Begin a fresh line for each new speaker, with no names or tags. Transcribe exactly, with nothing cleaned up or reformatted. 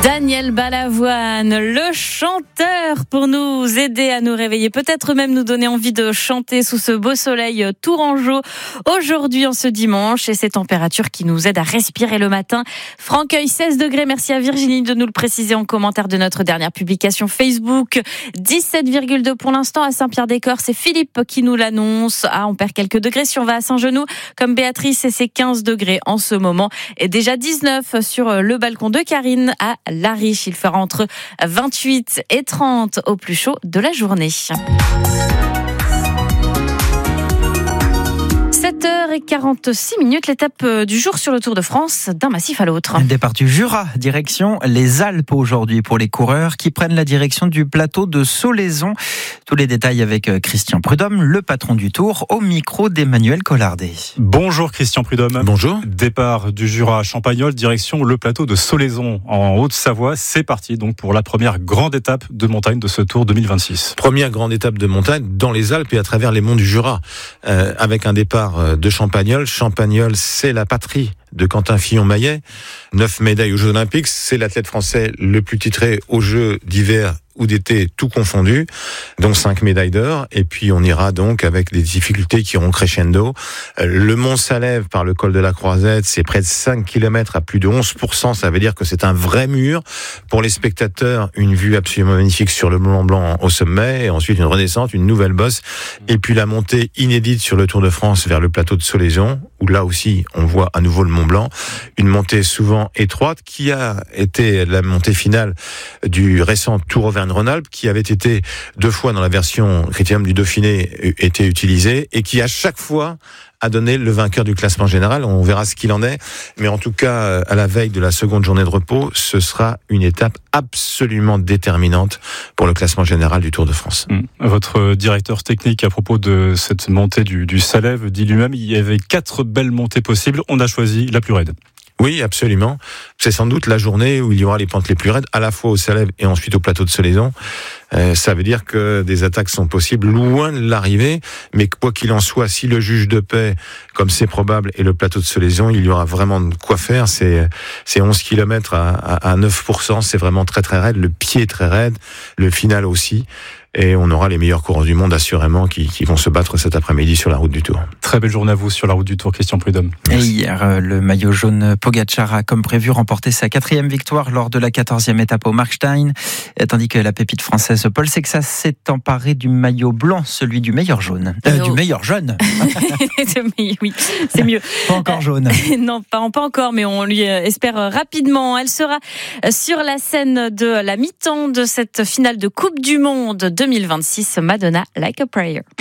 Daniel Balavoine, le chanteur, pour nous aider à nous réveiller, peut-être même nous donner envie de chanter sous ce beau soleil tourangeau aujourd'hui en ce dimanche, et ces températures qui nous aident à respirer le matin. Francueil, seize degrés, merci à Virginie de nous le préciser en commentaire de notre dernière publication Facebook. dix-sept virgule deux pour l'instant à Saint-Pierre-des-Corps, c'est Philippe qui nous l'annonce. Ah, on perd quelques degrés si on va à Saint-Genoux, comme Béatrice, et c'est quinze degrés en ce moment, et déjà dix-neuf sur le balcon de Karine à La Riche. Il fera entre vingt-huit et trente au plus chaud de la journée. sept heures quarante-six minutes, l'étape du jour sur le Tour de France d'un massif à l'autre.
Départ du Jura, direction les Alpes aujourd'hui pour les coureurs qui prennent la direction du plateau de Solaizon. Tous les détails avec Christian Prudhomme, le patron du Tour, au micro d'Emmanuel Collardet.
Bonjour Christian Prudhomme.
Bonjour.
Départ du Jura à Champagnole, direction le plateau de Solaizon en Haute-Savoie. C'est parti donc pour la première grande étape de montagne de ce Tour deux mille vingt-six.
Première grande étape de montagne dans les Alpes et à travers les monts du Jura, euh, avec un départ de Champagnole. Champagnole, c'est la patrie de Quentin Fillon-Maillet. Neuf médailles aux Jeux Olympiques. C'est l'athlète français le plus titré aux Jeux d'hiver ou d'été, tout confondu, donc cinq médailles d'or. Et puis on ira donc avec des difficultés qui iront crescendo. Le Mont Salève par le col de la Croisette, c'est près de cinq kilomètres à plus de onze pour cent. Ça veut dire que c'est un vrai mur. Pour les spectateurs, une vue absolument magnifique sur le Mont Blanc au sommet. Et ensuite une redescente, une nouvelle bosse. Et puis la montée inédite sur le Tour de France vers le plateau de Solaizon, où là aussi on voit à nouveau le Mont Blanc. Une montée souvent étroite qui a été la montée finale du récent Tour Auvergne-Rhône-Alpes, qui avait été deux fois dans la version Critérium du Dauphiné été utilisé et qui à chaque fois a donné le vainqueur du classement général. On verra ce qu'il en est, mais en tout cas à la veille de la seconde journée de repos, ce sera une étape absolument déterminante pour le classement général du Tour de France.
Votre directeur technique à propos de cette montée du, du Salève dit lui-même il y avait quatre belles montées possibles, on a choisi la plus raide.
Oui, absolument. C'est sans doute la journée où il y aura les pentes les plus raides, à la fois au Salève et ensuite au plateau de Solaizon. Euh, ça veut dire que des attaques sont possibles loin de l'arrivée, mais quoi qu'il en soit, si le juge de paix, comme c'est probable, est le plateau de Solaizon, il y aura vraiment de quoi faire. C'est, c'est onze kilomètres à, à, à neuf pour cent, c'est vraiment très très raide. Le pied est très raide, le final aussi. Et on aura les meilleurs coureurs du monde assurément qui, qui vont se battre cet après-midi sur la route du Tour.
Très belle journée à vous sur la route du Tour, Christian Prudhomme.
Et hier, le maillot jaune Pogačar a comme prévu remporté sa quatrième victoire lors de la quatorzième étape au Markstein, tandis que la pépite française Paul Sexas s'est emparé du maillot blanc, celui du meilleur jaune. Euh, du meilleur jaune.
Oui, c'est mieux.
Pas encore jaune.
Non, pas, pas encore, mais on lui espère rapidement. Elle sera sur la scène de la mi-temps de cette finale de Coupe du Monde deux mille vingt-six, Madonna Like a Prayer.